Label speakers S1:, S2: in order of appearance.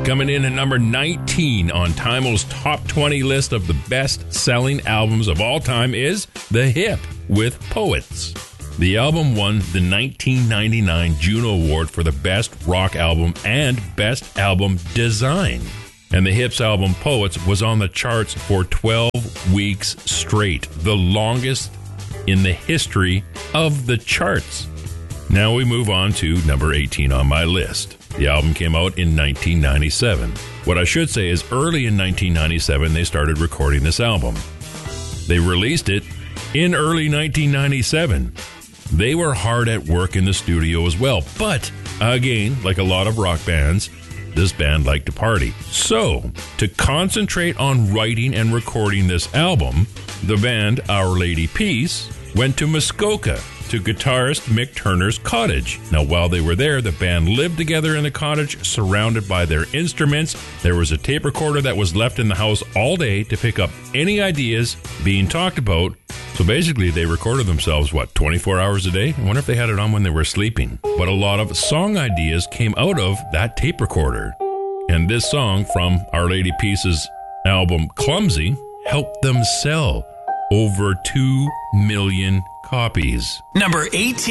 S1: Coming in at number 19 on Time O's top 20 list of the best-selling albums of all time is The Hip with Poets. The album won the 1999 Juno Award for the Best Rock Album and Best Album Design. And The Hip's album Poets was on the charts for 12 weeks straight, the longest in the history of the charts. Now we move on to number 18 on my list. The album came out in 1997. What I should say is early in 1997, they started recording this album. They released it in early 1997. They were hard at work in the studio as well. But, again, like a lot of rock bands, this band liked to party. So, to concentrate on writing and recording this album, the band Our Lady Peace went to Muskoka to guitarist Mick Turner's cottage. Now, while they were there, the band lived together in the cottage, surrounded by their instruments. There was a tape recorder that was left in the house all day to pick up any ideas being talked about. So basically, they recorded themselves, 24 hours a day? I wonder if they had it on when they were sleeping. But a lot of song ideas came out of that tape recorder. And this song from Our Lady Peace's album Clumsy helped them sell over 2 million copies.
S2: Number 18.